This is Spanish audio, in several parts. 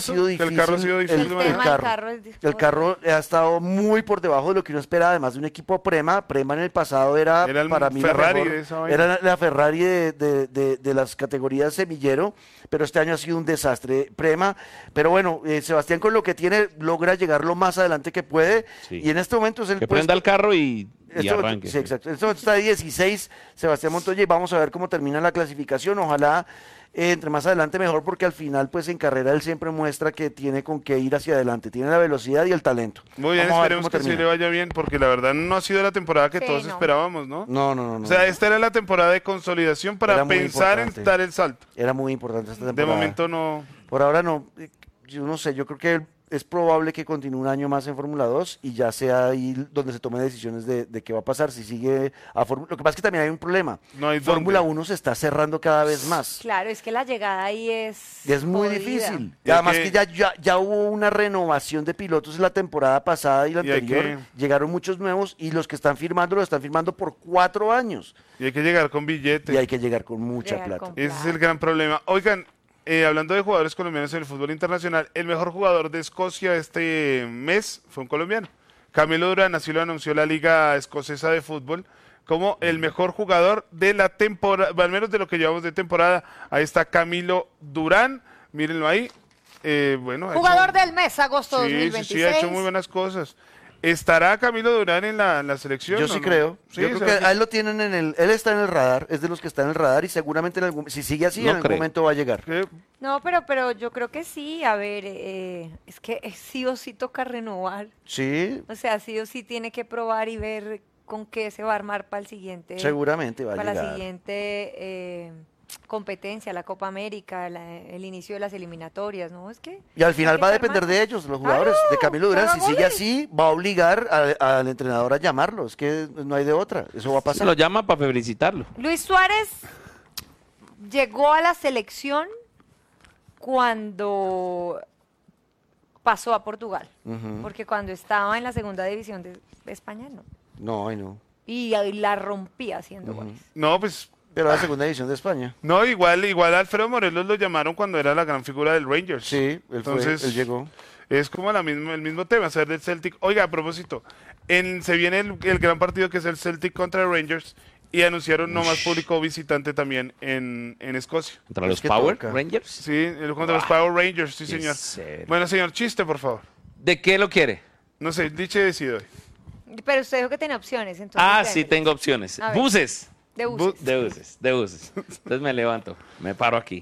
sido Que difícil. el carro ha sido difícil de El manejar. carro es El carro ha estado muy por debajo de lo que uno esperaba, además de un equipo Prema. Prema en el pasado era Era el para mí Ferrari la mejor, de esa vaina. era la Ferrari de las categorías semillero, pero este año ha sido un desastre Prema. Pero bueno, Sebastián con lo que tiene logra llegar lo más adelante que puede, Sí. y en este momento es el Que prenda el carro y arranque. Sí, exacto. En este momento está 16 Sebastián Montoya, y vamos a ver cómo termina la clasificación. Ojalá entre más adelante mejor, porque al final pues en carrera él siempre muestra que tiene con qué ir hacia adelante, tiene la velocidad y el talento. Muy bien, Vamos a ver esperemos cómo que sí termina. le vaya bien, porque la verdad no ha sido la temporada que Sí, todos no. esperábamos, ¿no? No. O sea, esta era la temporada de consolidación para Era muy pensar en importante. dar el salto. Era muy importante esta De temporada. momento no. Por ahora no, yo no sé, yo creo que es probable que continúe un año más en Fórmula 2 y ya sea ahí donde se tomen decisiones de qué va a pasar, si sigue a Fórmula. Lo que pasa es que también hay un problema. No hay Fórmula dónde. 1 se está cerrando cada vez más. Claro, es que la llegada ahí es Y es muy jodida. difícil. Y Y hay además que- que ya hubo una renovación de pilotos en la temporada pasada y la Y hay anterior. que- Llegaron muchos nuevos y los que están firmando lo están firmando por 4 años. Y hay que llegar con billete. Y hay que llegar con mucha Llegar plata. con- Ese es el gran problema. Oigan, hablando de jugadores colombianos en el fútbol internacional, el mejor jugador de Escocia este mes fue un colombiano. Camilo Durán, así lo anunció la Liga Escocesa de Fútbol, como el mejor jugador de la temporada, al menos de lo que llevamos de temporada. Ahí está Camilo Durán, mírenlo ahí. Bueno, ha Jugador hecho- del mes, agosto sí, 2026. sí, ha hecho muy buenas cosas. ¿Estará Camilo Durán en la selección? Yo o sí no? creo. Sí, Yo creo ¿será que a él lo tienen él está en el radar, es de los que está en el radar y seguramente si sigue así, No en algún creo. momento va a llegar. que- No, pero yo creo que sí. A ver, es que sí o sí toca renovar. Sí, O sea, sí o sí tiene que probar y ver con qué se va a armar para el siguiente. seguramente va a Para la llegar. siguiente competencia, la Copa América, el inicio de las eliminatorias, ¿no? Es que Y al final hay que va a depender armarlo. de ellos, los jugadores, de Camilo Durán. haga Si sigue goles. así, va a obligar al entrenador a llamarlo. Es que no hay de otra. Eso va a Se pasar. lo llama para felicitarlo. Luis Suárez llegó a la selección cuando pasó a Portugal, Ujú. porque cuando estaba en la segunda división de España no. No, ay, no. Y ahí la rompía haciendo goles. No, pues Pero la segunda división de España. no, igual Alfredo Morelos lo llamaron cuando era la gran figura del Rangers. Sí, Entonces, él llegó. es como el mismo tema, ser del Celtic. Oiga, a propósito, se viene el gran partido que es el Celtic contra el Rangers y anunciaron no más público visitante también en Escocia. Contra Es los que Power toca. Rangers. Sí, contra los Power Rangers, sí, qué señor. serio. Bueno, señor, chiste, por favor. ¿De qué lo quiere? No sé, diche decide hoy. Pero usted dijo que tenía opciones, entonces. Ah, démele. sí, tengo opciones. A ver. Buses. De buses. De buses. Entonces me levanto, me paro aquí,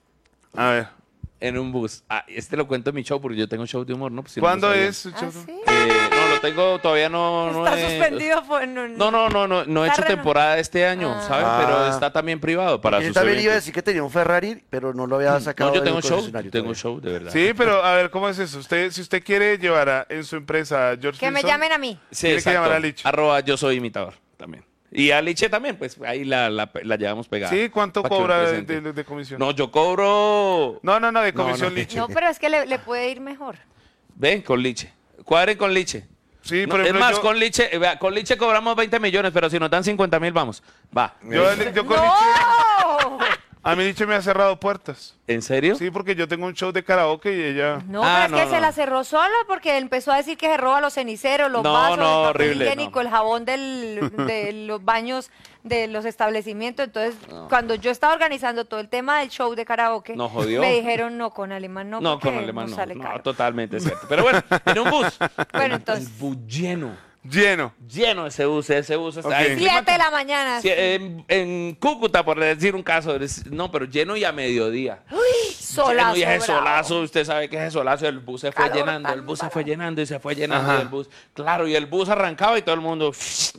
A ver, en un bus. Ah, este lo cuento en mi show porque yo tengo show de humor, ¿no? Pues si no, ¿cuándo no sabía. es su Ah, show? sí. No, lo tengo, todavía no Está he- suspendido. Pues, No he Está hecho temporada este año, Ah. ¿sabes? Ah. Pero está también privado para Yo sus también iba a eventos. decir que tenía un Ferrari, pero no lo había sacado No, yo del tengo show, concesionario tengo todavía. show, de verdad. Sí, pero a ver, ¿cómo es eso? Si usted quiere llevar en su empresa a George Que me Wilson, llamen a mí. Sí, Tiene que exacto. llamar a Liche. @ yo soy imitador también. Y a Liche también, pues ahí la llevamos pegada. Sí, ¿cuánto Pa' que me cobra presente. de comisión? No, yo cobro... No, de comisión no. Liche. No, pero es que le puede ir mejor. Ven, con Liche. Cuadren con Liche. Sí, No, por es ejemplo, más, yo, con Liche, vea, con Liche cobramos 20 millones, pero si nos dan 50.000, vamos. Va. yo con ¡No! Liche, a mí Liche me ha cerrado puertas. ¿En serio? Sí, porque yo tengo un show de karaoke y ella... No, Ah, pero es que no, se no. la cerró solo porque empezó a decir que se roba los ceniceros, los No, vasos, no, el papel horrible, higiénico, no. el jabón de los baños de los establecimientos. Entonces, cuando yo estaba organizando todo el tema del show de karaoke, No, jodió. me dijeron no, con alemán no, No, porque con alemán nos no. sale No, caro. totalmente cierto. Pero bueno, en un bus. Bueno, entonces, El bus lleno. Lleno. Ese bus está. Ok. Ahí, 7 de la mañana. sí, en Cúcuta, por decir un caso. No, pero lleno y a mediodía. Solazo, Lleno y ese bravo. solazo, usted sabe que ese solazo, el bus se fue Calor llenando, tan el bus se barato. fue llenando y se fue llenando. Ajá. Y el bus, claro, y el bus arrancaba y todo el mundo.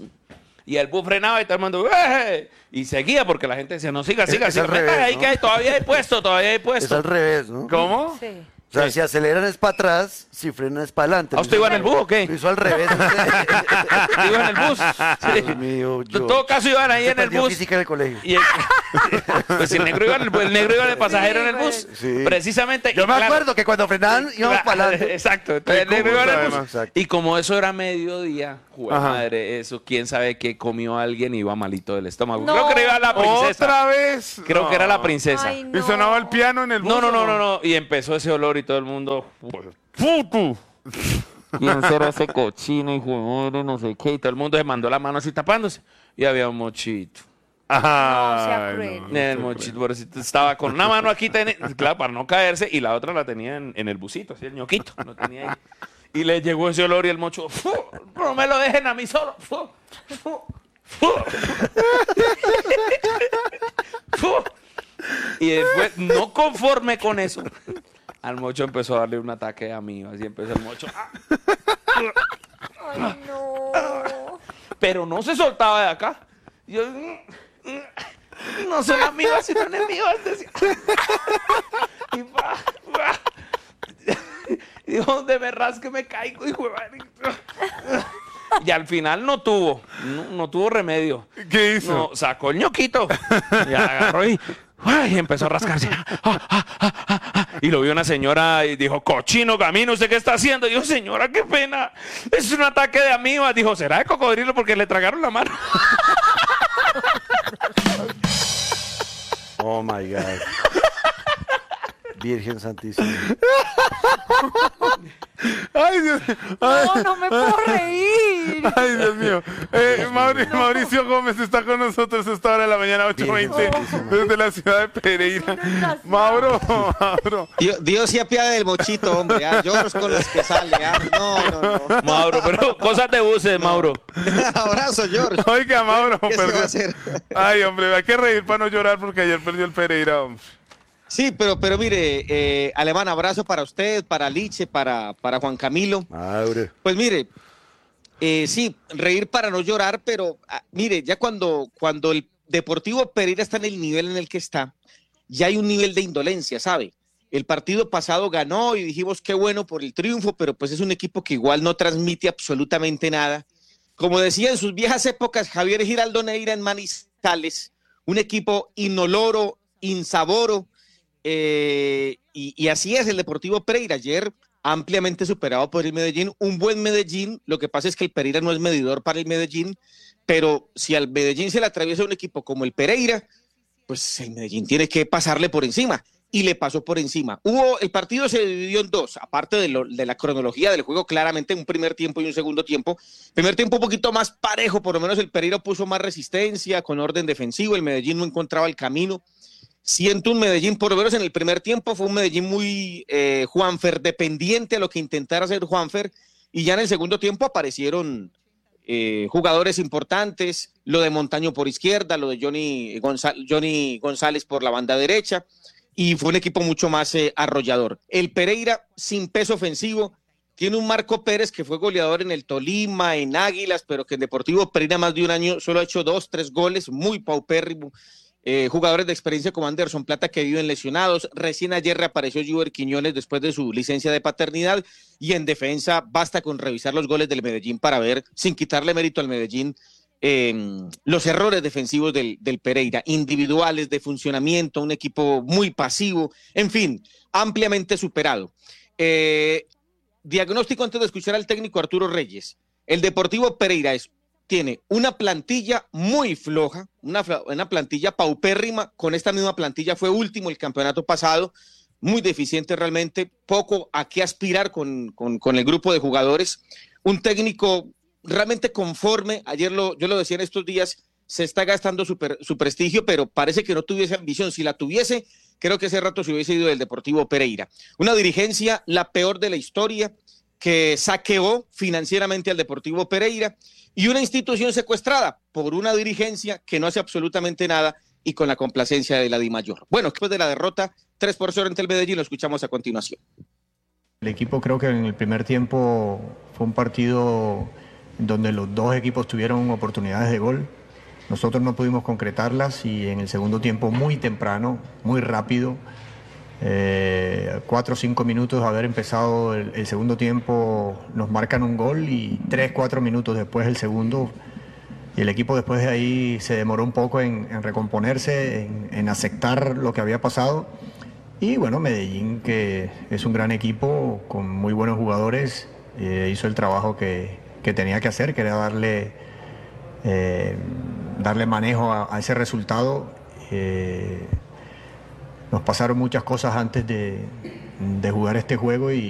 Y el bus frenaba y todo el mundo. ¡Eh! Y seguía porque la gente decía, no, siga. Es al Meta revés, ahí ¿no? que hay, todavía hay puesto. Es al revés, ¿no? ¿Cómo? Sí. O sea, Sí. si aceleran es para atrás, si frenan es para adelante. ¿A usted iba en el bus o qué? Lo hizo al revés. ¿Iba en el bus? Sí. Dios mío, En todo caso iban ahí Se en el perdió bus. física en el colegio. Y pues el negro iba de pasajero Sí, en el bus. Sí. Precisamente. Yo y me claro, acuerdo que cuando frenaban íbamos para adelante. Exacto. Entonces, el negro iba en el bus. Además. Exacto. Y como eso era mediodía, jue Ajá. madre, eso, quién sabe qué comió alguien y iba malito del estómago. No. Creo que era la princesa. ¿Otra vez? Creo que era la No. princesa. Ay, Y sonaba el piano en el bus. No, ¿o no. Y empezó ese olor y y todo el mundo, ¡puto! ¿Quién será ese cochino, hijo de madre, no sé qué? Y todo el mundo se mandó la mano así tapándose. Y había un mochito. No sea Ay, cruel. El mochito, pobrecito, estaba con una mano aquí, claro, para no caerse, y la otra la tenía en el busito, así el ñoquito, lo tenía ahí. Y le llegó ese olor y el mocho, ¡fu! No me lo dejen a mí solo. ¡Fu! ¡Fu! ¡Fu! ¡Fu! Y después, no conforme con eso, al mocho empezó a darle un ataque a mí, así empezó el mocho. Ay, no. Pero no se soltaba de acá. Yo, no son amigos, sino enemigos, decía. Y y donde me rasque me caigo, hijo de madre. Y al final no tuvo remedio. ¿Qué hizo? No, sacó el ñoquito y agarró y empezó a rascarse. Y lo vio una señora y dijo, cochino camino, ¿usted qué está haciendo? Y dijo, señora, qué pena, es un ataque de amibas. Dijo, ¿será de cocodrilo porque le tragaron la mano? Oh my God. Virgen Santísima. Ay, Dios mío. Ay, No me puedo reír. ay, Dios mío. Mauricio Gómez está con nosotros a esta hora de la mañana, 8:20, desde la ciudad de Pereira. Mauro. Dios se apiade del mochito, hombre. Lloros con los que sale. No. Mauro, pero cosas de buses, Mauro. Abrazo, George. Oiga, Mauro, ¿Qué se va a perdió. hacer? Ay, hombre, hay que reír para no llorar porque ayer perdió el Pereira, hombre. Sí, pero mire, Alemán, abrazo para usted, para Liche, para Juan Camilo. Mauro. Pues mire, sí, reír para no llorar, pero mire, ya cuando el Deportivo Pereira está en el nivel en el que está, ya hay un nivel de indolencia, ¿sabe? El partido pasado ganó y dijimos qué bueno por el triunfo, pero pues es un equipo que igual no transmite absolutamente nada. Como decía en sus viejas épocas Javier Giraldo Neira en Manizales, un equipo inoloro, insaboro, y así es el Deportivo Pereira. Ayer ampliamente superado por el Medellín, un buen Medellín. Lo que pasa es que el Pereira no es medidor para el Medellín, pero si al Medellín se le atraviesa un equipo como el Pereira, pues el Medellín tiene que pasarle por encima, y le pasó por encima. El partido se dividió en dos, aparte de la cronología del juego, claramente un primer tiempo y un segundo tiempo. Primer tiempo un poquito más parejo, por lo menos el Pereira puso más resistencia, con orden defensivo, el Medellín no encontraba el camino. Siento un Medellín, por lo menos en el primer tiempo, fue un Medellín muy Juanfer dependiente a lo que intentara hacer Juanfer, y ya en el segundo tiempo aparecieron jugadores importantes, lo de Montaño por izquierda, lo de Johnny González por la banda derecha, y fue un equipo mucho más arrollador. El Pereira, sin peso ofensivo, tiene un Marco Pérez que fue goleador en el Tolima, en Águilas, pero que en Deportivo Pereira más de un año solo ha hecho 2, 3 goles, muy paupérrimo. Jugadores de experiencia como Anderson Plata que viven lesionados. Recién ayer reapareció Juber Quiñones después de su licencia de paternidad, y en defensa basta con revisar los goles del Medellín para ver, sin quitarle mérito al Medellín, los errores defensivos del Pereira, individuales, de funcionamiento, un equipo muy pasivo, en fin, ampliamente superado. Diagnóstico antes de escuchar al técnico Arturo Reyes. El Deportivo Pereira tiene una plantilla muy floja, una plantilla paupérrima. Con esta misma plantilla fue último el campeonato pasado, muy deficiente realmente, poco a qué aspirar con el grupo de jugadores. Un técnico realmente conforme, yo lo decía en estos días, se está gastando su prestigio, pero parece que no tuviese ambición. Si la tuviese, creo que hace rato se hubiese ido del Deportivo Pereira. Una dirigencia, la peor de la historia, que saqueó financieramente al Deportivo Pereira, y una institución secuestrada por una dirigencia que no hace absolutamente nada, y con la complacencia de la DIMAYOR. Bueno, después de la derrota 3-0 ante el Medellín, lo escuchamos a continuación. El equipo, creo que en el primer tiempo fue un partido donde los dos equipos tuvieron oportunidades de gol. Nosotros no pudimos concretarlas, y en el segundo tiempo muy temprano, muy rápido, 4 o 5 minutos de haber empezado el segundo tiempo, nos marcan un gol, y 3 o 4 minutos después el segundo, y el equipo después de ahí se demoró un poco en recomponerse, en aceptar lo que había pasado. Y bueno, Medellín, que es un gran equipo con muy buenos jugadores, hizo el trabajo que tenía que hacer, que era darle manejo a ese resultado. Nos pasaron muchas cosas antes de jugar este juego y